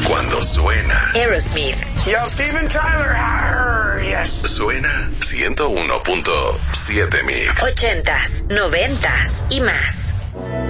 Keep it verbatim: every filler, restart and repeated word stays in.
Cuando suena Aerosmith. Yo, Steven Tyler. Arr, yes. Suena ciento uno punto siete Mix. Ochentas, noventas y más.